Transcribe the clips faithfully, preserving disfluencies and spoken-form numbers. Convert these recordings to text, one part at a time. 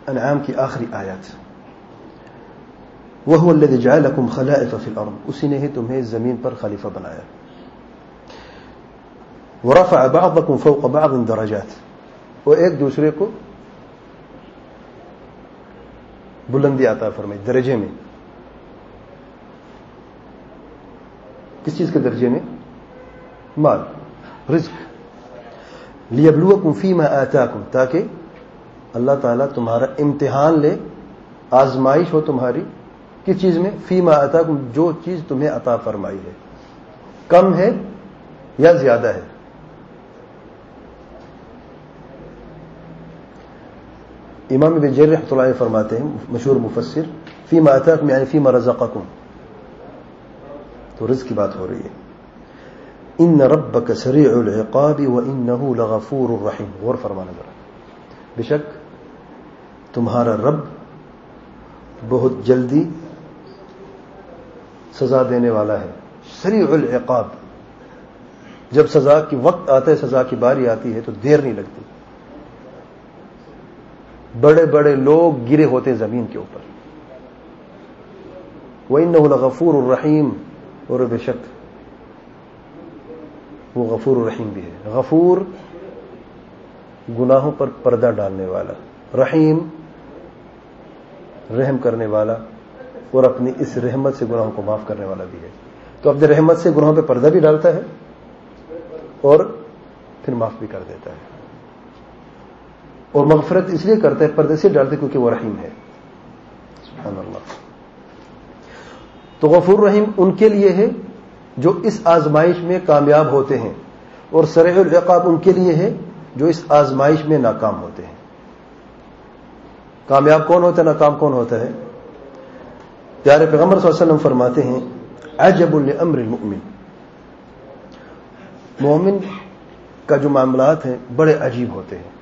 انعام کی آخری آیات. وَهُوَ الَّذِي جَعَلَكُمْ خَلَائِفَ فِي الْأَرْضِ, اسی نے ہی تمہیں زمین پر خلیفہ بنایا. وَرَفَعَ بَعْضَكُمْ فَوْقَ بَعْضٍ دَرَجَاتٍ, وہ ایک دوسرے کو بلندی عطا فرمائی درجے میں. کس چیز کے درجے میں؟ مال, رزق. لِيَبْلُوَكُمْ فِي مَا آتَاكُمْ, تاکہ اللہ تعالیٰ تمہارا امتحان لے, آزمائش ہو تمہاری. کس چیز میں؟ فی ما آتاکم, جو چیز تمہیں عطا فرمائی ہے, کم ہے یا زیادہ ہے. امام ابن جریر رحمۃ اللہ علیہ فرماتے ہیں, مشہور مفسر, فی ما آتاکم یعنی فی ما رزقکم, تو رزق کی بات ہو رہی ہے. ان ربک سریع العقاب وانہ لغفور رحیم. غور فرمانا ذرا, بے شک تمہارا رب بہت جلدی سزا دینے والا ہے. سریع العقاب, جب سزا کی وقت آتا ہے, سزا کی باری آتی ہے تو دیر نہیں لگتی. بڑے بڑے لوگ گرے ہوتے ہیں زمین کے اوپر. وَإِنَّهُ لَغَفُورٌ الرحیم, اور بے شک وہ غفور الرحیم بھی ہے. غفور گناہوں پر پردہ ڈالنے والا, رحیم رحم کرنے والا, اور اپنی اس رحمت سے گناہوں کو معاف کرنے والا بھی ہے. تو اپنے رحمت سے گناہوں پہ پردہ بھی ڈالتا ہے اور پھر معاف بھی کر دیتا ہے. اور مغفرت اس لیے کرتا ہے, پردے سے ڈالتا ہے کیونکہ وہ رحیم ہے. سبحان اللہ. تو غفور رحیم ان کے لیے ہے جو اس آزمائش میں کامیاب ہوتے ہیں, اور سریع العقاب ان کے لیے ہے جو اس آزمائش میں ناکام ہوتے ہیں. کامیاب کون ہوتا ہے, ناکام کون ہوتا ہے؟ پیارے پیغمبر صلی اللہ علیہ وسلم فرماتے ہیں, عجب لامر المؤمن, مومن کا جو معاملات ہیں بڑے عجیب ہوتے ہیں.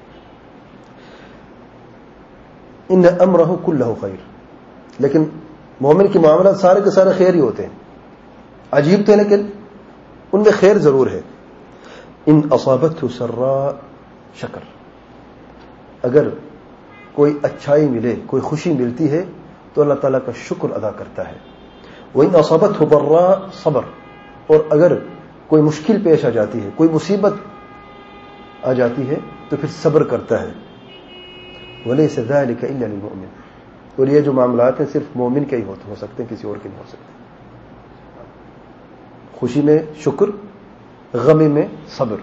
ان امرہ کلہ خیر, لیکن مومن کے معاملات سارے کے سارے خیر ہی ہوتے ہیں. عجیب تو ہے لیکن ان میں خیر ضرور ہے. ان اصابتہ سراء شکر, اگر کوئی اچھائی ملے, کوئی خوشی ملتی ہے تو اللہ تعالیٰ کا شکر ادا کرتا ہے. وَإِنْ أَصَابَتْهُ ضَرَّاء صبر, اور اگر کوئی مشکل پیش آ جاتی ہے, کوئی مصیبت آ جاتی ہے تو پھر صبر کرتا ہے. وَلَيْسَ ذَلِكَ إِلَّا لِلْمُؤْمِنِ, اور یہ جو معاملات ہیں صرف مومن کے ہی ہو سکتے ہیں, کسی اور کے نہیں ہو سکتے. خوشی میں شکر, غم میں صبر,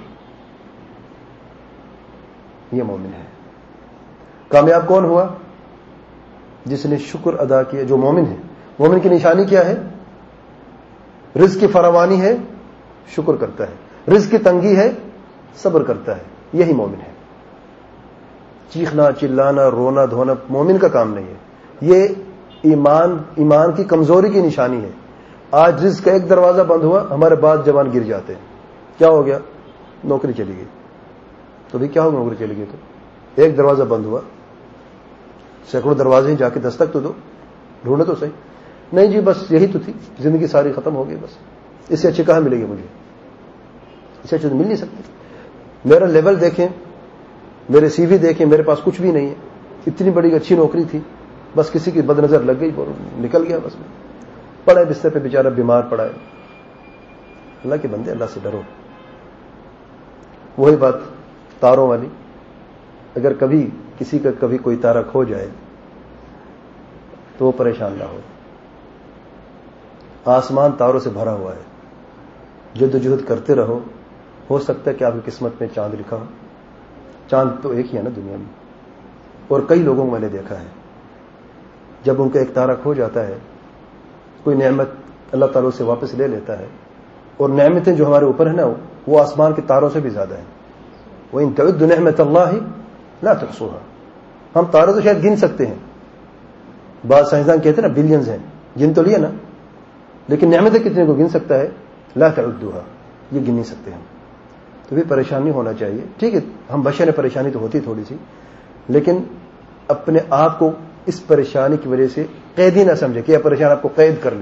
یہ مومن ہے. کامیاب کون ہوا؟ جس نے شکر ادا کیا, جو مومن ہے. مومن کی نشانی کیا ہے؟ رزق کی فراوانی ہے, شکر کرتا ہے. رزق کی تنگی ہے, صبر کرتا ہے. یہی مومن ہے. چیخنا, چلانا, رونا دھونا مومن کا کام نہیں ہے. یہ ایمان ایمان کی کمزوری کی نشانی ہے. آج رزق کا ایک دروازہ بند ہوا, ہمارے بعد جوان گر جاتے ہیں. کیا ہو گیا؟ نوکری چلی گئی. تو بھی کیا ہوگا, نوکری چلی گئی تو ایک دروازہ بند ہوا, سینکڑوں دروازے جا کے دستک تو دو, ڈھونڈے تو صحیح. نہیں جی بس یہی تو تھی, زندگی ساری ختم ہو گئی, بس اس سے اچھی کہاں ملے گی مجھے, اس سے اچھی تو مل نہیں سکتی. میرا لیول دیکھیں, میرے سی وی دیکھیں, میرے پاس کچھ بھی نہیں ہے. اتنی بڑی اچھی نوکری تھی, بس کسی کی بد نظر لگ گئی, نکل گیا. بس پڑا ہے بستر پہ بیچارہ, بیمار پڑا ہے. اللہ کے بندے, اللہ سے ڈرو. وہی بات تاروں والی, اگر کبھی کسی کا کبھی کوئی تارا کھو جائے تو وہ پریشان نہ ہو. آسمان تاروں سے بھرا ہوا ہے, جدوجہد کرتے رہو. ہو سکتا ہے کہ آپ کی قسمت میں چاند لکھا ہو. چاند تو ایک ہی ہے نا دنیا میں, اور کئی لوگوں کو میں نے دیکھا ہے جب ان کا ایک تارا کھو جاتا ہے, کوئی نعمت اللہ تعالیٰ سے واپس لے لیتا ہے, اور نعمتیں جو ہمارے اوپر ہیں نا وہ آسمان کے تاروں سے بھی زیادہ ہیں. وَإِن تَعُدُّ نِعْمَةَ اللَّهِ لَا تُحْصُوهَا, ہم تارے تو شاید گن سکتے ہیں. بعض سائنسدان کہتے ہیں نا بلینز ہیں, گن تو لیا نا, لیکن نعمتیں کتنے کو گن سکتا ہے؟ لا تعدوها, یہ گن نہیں سکتے ہم. تو بھی پریشان نہیں ہونا چاہیے. ٹھیک ہے, ہم بشر پریشانی تو ہوتی تھوڑی سی, لیکن اپنے آپ کو اس پریشانی کی وجہ سے قید ہی نہ سمجھے کہ یہ پریشان آپ کو قید کر لے.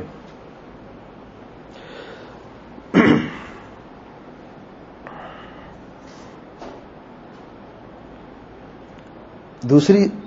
دوسری